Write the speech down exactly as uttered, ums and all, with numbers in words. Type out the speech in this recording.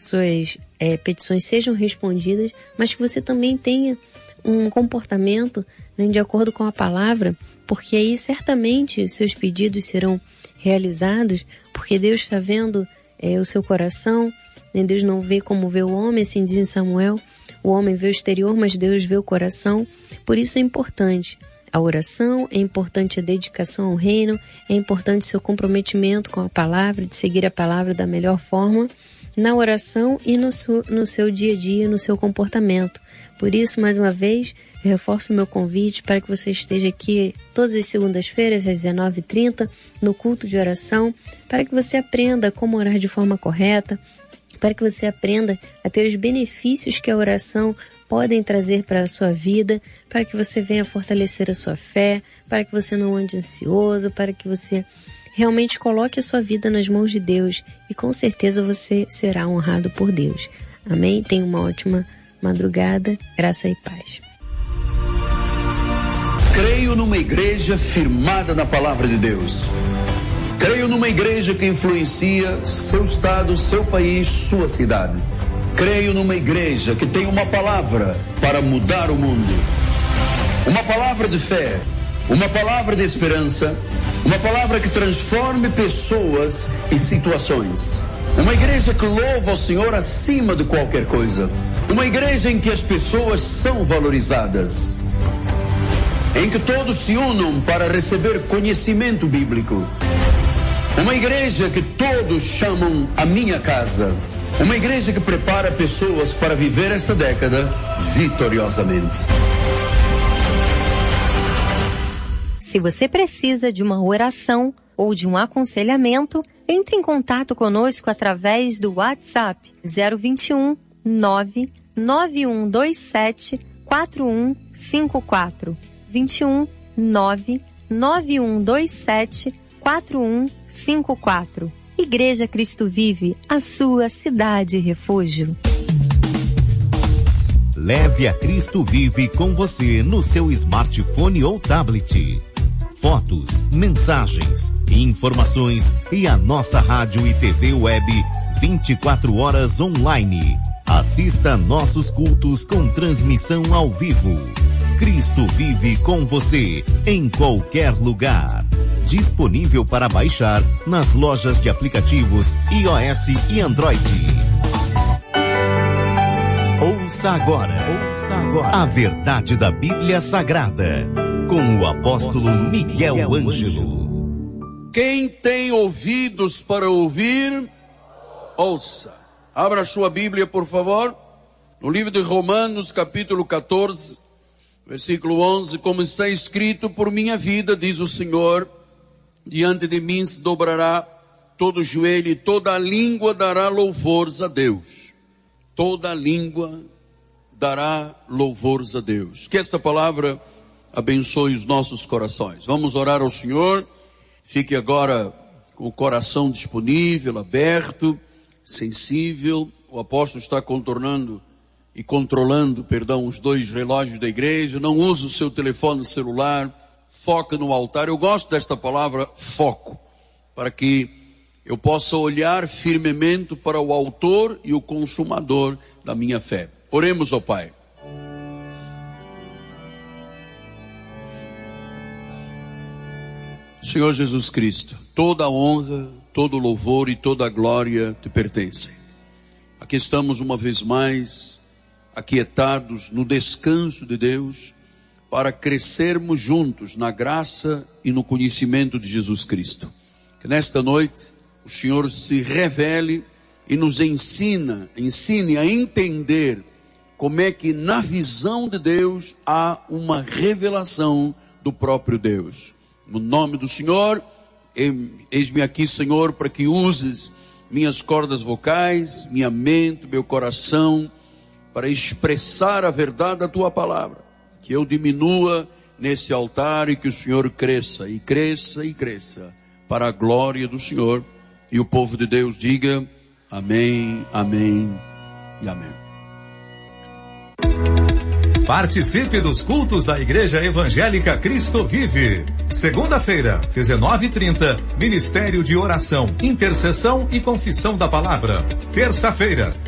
suas é, petições sejam respondidas, mas que você também tenha um comportamento, né, de acordo com a palavra, porque aí certamente os seus pedidos serão realizados, porque Deus está vendo é, o seu coração, né? Deus não vê como vê o homem, assim diz em Samuel, o homem vê o exterior, mas Deus vê o coração. Por isso é importante a oração, é importante a dedicação ao reino, é importante seu comprometimento com a palavra, de seguir a palavra da melhor forma, na oração e no seu, no seu dia a dia, no seu comportamento. Por isso, mais uma vez, eu reforço o meu convite para que você esteja aqui todas as segundas-feiras, às dezenove e trinta, no culto de oração, para que você aprenda como orar de forma correta, para que você aprenda a ter os benefícios que a oração podem trazer para a sua vida, para que você venha fortalecer a sua fé, para que você não ande ansioso, para que você realmente coloque a sua vida nas mãos de Deus e com certeza você será honrado por Deus. Amém? Tenha uma ótima madrugada, graça e paz. Creio numa igreja firmada na palavra de Deus. Creio numa igreja que influencia seu estado, seu país, sua cidade. Creio numa igreja que tem uma palavra para mudar o mundo. Uma palavra de fé, uma palavra de esperança, uma palavra que transforme pessoas e situações. Uma igreja que louva ao Senhor acima de qualquer coisa. Uma igreja em que as pessoas são valorizadas. Em que todos se unam para receber conhecimento bíblico. Uma igreja que todos chamam a minha casa. Uma igreja que prepara pessoas para viver esta década vitoriosamente. Se você precisa de uma oração ou de um aconselhamento, entre em contato conosco através do WhatsApp zero vinte e um, nove nove um dois sete, quatro um cinco quatro. vinte e um, nove nove um dois sete, quatro um cinco quatro. Igreja Cristo Vive, a sua cidade refúgio. Leve a Cristo Vive com você no seu smartphone ou tablet. Fotos, mensagens, informações e a nossa rádio e T V web vinte e quatro horas online. Assista nossos cultos com transmissão ao vivo. Cristo Vive com você em qualquer lugar. Disponível para baixar nas lojas de aplicativos iOS e Android. Ouça agora, ouça agora a verdade da Bíblia Sagrada, com o apóstolo Miguel Ângelo. Quem tem ouvidos para ouvir, ouça. Abra sua Bíblia, por favor, no livro de Romanos, capítulo quatorze, versículo onze, como está escrito: por minha vida, diz o Senhor, diante de mim se dobrará todo joelho e toda a língua dará louvores a Deus. Toda a língua dará louvores a Deus. Que esta palavra abençoe os nossos corações. Vamos orar ao Senhor. Fique agora com o coração disponível, aberto, sensível. O apóstolo está contornando e controlando, perdão, os dois relógios da igreja. Não use o seu telefone celular. Foca no altar. Eu gosto desta palavra foco, para que eu possa olhar firmemente para o autor e o consumador da minha fé. Oremos ao Pai. Senhor Jesus Cristo, toda a honra, todo o louvor e toda a glória te pertencem. Aqui estamos uma vez mais, aquietados no descanso de Deus, para crescermos juntos na graça e no conhecimento de Jesus Cristo. Que nesta noite o Senhor se revele e nos ensina, ensine a entender como é que na visão de Deus há uma revelação do próprio Deus. No nome do Senhor, eis-me aqui, Senhor, para que uses minhas cordas vocais, minha mente, meu coração, para expressar a verdade da tua palavra. Que eu diminua nesse altar e que o Senhor cresça, e cresça, e cresça, para a glória do Senhor. E o povo de Deus diga amém, amém e amém. Participe dos cultos da Igreja Evangélica Cristo Vive. Segunda-feira, dezenove e trinta, Ministério de Oração, Intercessão e Confissão da Palavra. Terça-feira,